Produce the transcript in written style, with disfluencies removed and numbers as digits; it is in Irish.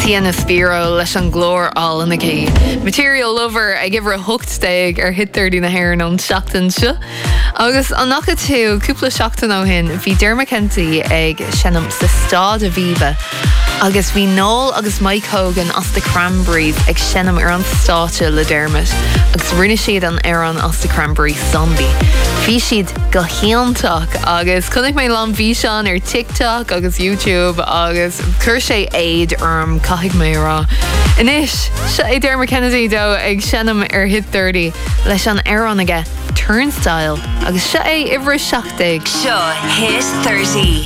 Sienna Spiro leis an glór all in the Material Lover I give her a hooked stag hit 30 na hair on seachtain seo. Agus an nacha tú cúpla seachtain ó hin bhí Dermot Kenty ag Shannon sa Stád a Bhíbe. Agus bhí Noel agus Mike Hogan as the Cranberries ag Shannon ar an státe le Dermot. Agus rinne siad an Aaron as the Cranberry zombie. Bhí siad go héantach agus chunig mé lan bhí seán ar TikTok agus YouTube agus cur sé éid arm caithig mé rá. Inis, se é Dermot Kennedy dó ag Shannon ar hit 30 leis an Aaron aige Turnstile agus se é ihre seachtaigh. Seo Hit 30.